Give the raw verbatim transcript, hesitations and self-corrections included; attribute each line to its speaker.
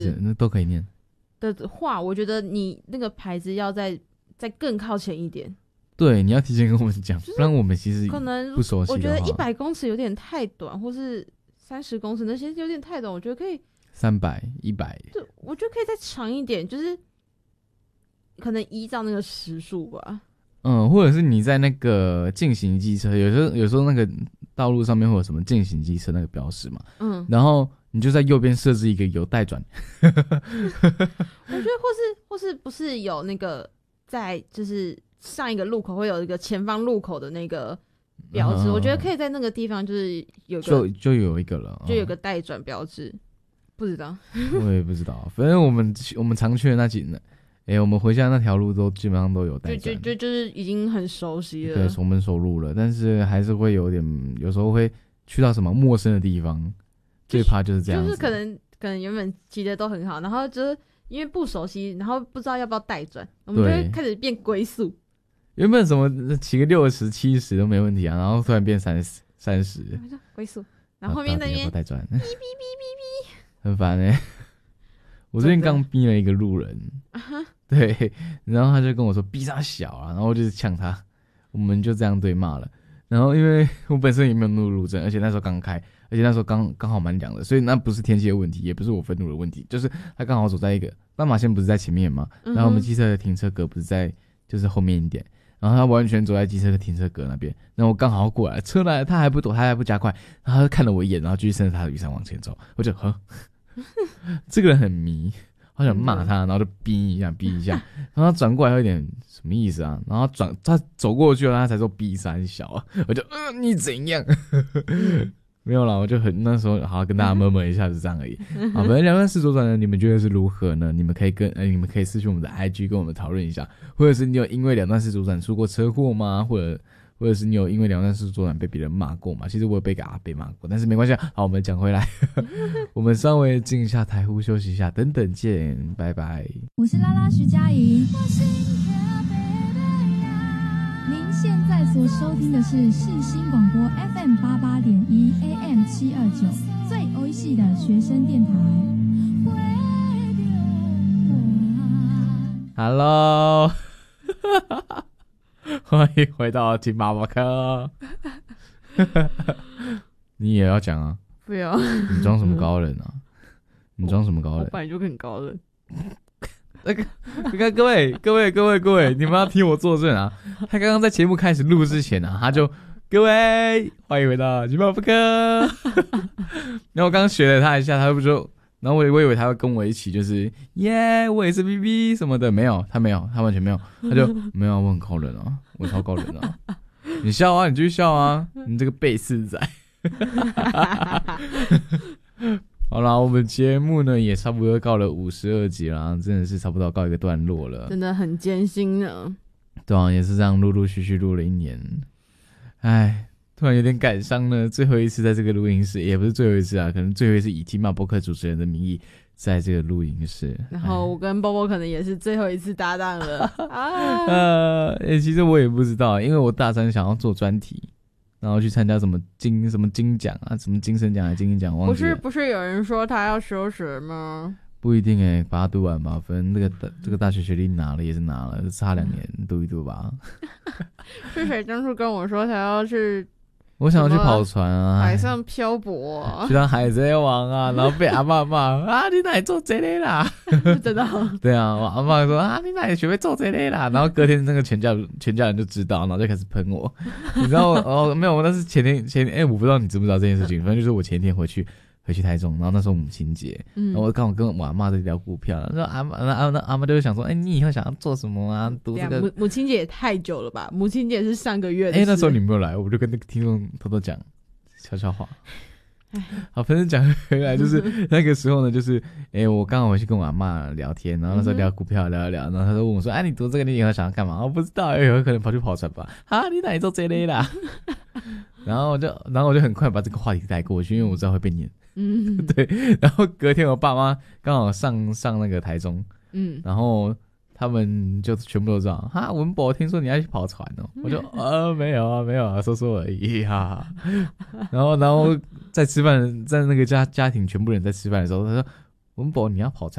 Speaker 1: 那都可以念
Speaker 2: 的话，我觉得你那个牌子要再再更靠前一点。
Speaker 1: 对，你要提前跟我们讲，
Speaker 2: 就是、
Speaker 1: 不然我们其实
Speaker 2: 可能
Speaker 1: 不熟悉的话。
Speaker 2: 我觉得一百公尺有点太短，或是三十公尺那些有点太短，我觉得可以
Speaker 1: 三百、一百，
Speaker 2: 对，我觉得可以再长一点，就是可能依照那个时数吧。
Speaker 1: 嗯，或者是你在那个进行机车，有时候有时候那个道路上面会有什么进行机车那个标识嘛，嗯，然后你就在右边设置一个有待转。
Speaker 2: 我觉得或是或是不是有那个在就是上一个路口会有一个前方路口的那个标志、嗯，我觉得可以在那个地方就是有个
Speaker 1: 就就有一个了，
Speaker 2: 就有个待转标志。不知道，
Speaker 1: 我也不知道，反正我们我们常去的那几呢。哎、欸，我们回家那条路都基本上都有待转，
Speaker 2: 就就就就是已经很熟悉了，
Speaker 1: 对，熟门熟路了。但是还是会有点，有时候会去到什么陌生的地方，最怕就是这样子。
Speaker 2: 就是可能可能原本骑的都很好，然后就是因为不熟悉，然后不知道要不要待转，我们就会开始变龟速。
Speaker 1: 原本什么骑个六十、七十都没问题啊，然后突然变三十、三十，
Speaker 2: 龟速。然后后面那边
Speaker 1: 待转，
Speaker 2: 哔哔哔哔哔，
Speaker 1: 很烦哎、欸。我最近刚逼了一个路人，对，然后他就跟我说逼他小啊，然后我就是呛他，我们就这样对骂了。然后因为我本身也没有怒路症，而且那时候刚开，而且那时候刚刚好蛮凉的，所以那不是天气的问题，也不是我愤怒的问题，就是他刚好走在一个斑马线不是在前面嘛，然后我们机车的停车格不是在就是后面一点，然后他完全走在机车的停车格那边，然后我刚好过来，车来他还不躲，他还不加快，然后他就看了我一眼，然后继续伸着他的雨伞往前走，我就呵。这个人很迷，好想骂他，然后就逼一下逼一下，然后他转过来有点什么意思啊？然后转他走过去了，他才说逼三小啊，我就嗯、呃、你怎样？没有啦，我就很那时候好跟大家闷闷一下就这样而已。好，反正两段式左转呢，你们觉得是如何呢？你们可以跟呃你们可以私讯我们的 I G 跟我们讨论一下，或者是你有因为两段式左转出过车祸吗？或者或者是你有因为两段式左转被别人骂过吗？其实我也被个阿伯骂过，但是没关系。好，我们讲回来，我们稍微进一下台呼休息一下，等等见，拜拜。
Speaker 3: 我是拉拉徐佳莹，您现在所收听的是世新广播 F M 八八点一 A M 七二九最欧系的学生电台。
Speaker 1: Hello。欢迎回到金妈妈课。你也要讲啊？
Speaker 2: 不要。
Speaker 1: 你装什么高人啊？你装什么高人？
Speaker 2: 我本来就很高人。
Speaker 1: 那个，你看各位各位各位各位，你们要听我作证啊！他刚刚在节目开始录之前啊，他就各位欢迎回到金妈妈课。然后我刚刚学了他一下，他就说。然后我我以为他会跟我一起，就是耶，我也是 B B 什么的，没有，他没有，他完全没有，他就没有，我很高人啊，我超高人啊，你笑啊，你继续笑啊，你这个背刺仔。好啦，我们节目呢也差不多告了五十二集啦，真的是差不多告一个段落了，
Speaker 2: 真的很艰辛呢。
Speaker 1: 对啊，也是这样陆陆续续录了一年，唉。突然有点感伤呢，最后一次在这个录音室，也不是最后一次啊，可能最后一次以金马播客主持人的名义在这个录音室。
Speaker 2: 然后我跟波波可能也是最后一次搭档了。啊、
Speaker 1: 呃、欸，其实我也不知道，因为我大三想要做专题，然后去参加什么金什么金奖啊，什么精神奖还是金鹰奖，忘记了。
Speaker 2: 不是不是有人说他要休学吗？
Speaker 1: 不一定哎、欸，把它读完吧，反正那个这个大学学历拿了也是拿了，差两年读一读吧。
Speaker 2: 是谁当初跟我说他要去？
Speaker 1: 我想要去跑船啊，
Speaker 2: 海上漂泊、啊，
Speaker 1: 去当海贼王啊，然后被阿嬷骂啊，你哪里做这类啦？
Speaker 2: 真的、哦？
Speaker 1: 对啊，我阿嬷说啊，你哪里学会做这类啦？然后隔天那个全家全家人就知道，然后就开始喷我。你知道我哦，没有，我那是前天前天，哎、欸，我不知道你知不知道这件事情，反正就是我前天回去。回去台中，然后那时候母亲节，嗯、然后我刚好跟我阿嬷在聊股票，然后阿嬷阿嬷阿嬷就会想说，哎、欸，你以后想要做什么啊？读这个
Speaker 2: 母母亲节也太久了吧？母亲节是上个月的事。
Speaker 1: 哎、欸，那时候你没有来，我就跟那个听众偷偷讲悄悄话。好，反正讲回来就是那个时候呢，就是哎、欸，我刚好回去跟我阿嬷聊天，然后那时候聊股票聊一聊，然后他就问我说，哎、啊，你读这个你以后想要干嘛？我不知道，有可能跑去跑船吧？啊，你哪里做这类啦？然后我就，然后我就很快把这个话题带过去，因为我知道会被念。嗯，对。然后隔天我爸妈刚好上上那个台中，嗯，然后他们就全部都知道，哈，文博听说你要去跑船哦，我就呃没有啊，没有啊，说说而已哈。然后，然后在吃饭，在那个家家庭全部人在吃饭的时候，他说文博你要跑才